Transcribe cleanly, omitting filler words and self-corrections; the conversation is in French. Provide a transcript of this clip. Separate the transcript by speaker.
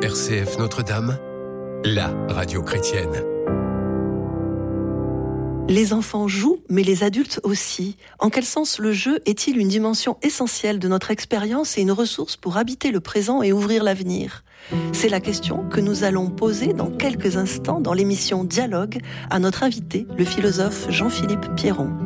Speaker 1: RCF Notre-Dame, la radio chrétienne.
Speaker 2: Les enfants jouent, mais les adultes aussi. En quel sens le jeu est-il une dimension essentielle de notre expérience et une ressource pour habiter le présent et ouvrir l'avenir ? C'est la question que nous allons poser dans quelques instants dans l'émission Dialogue à notre invité, le philosophe Jean-Philippe Pierron.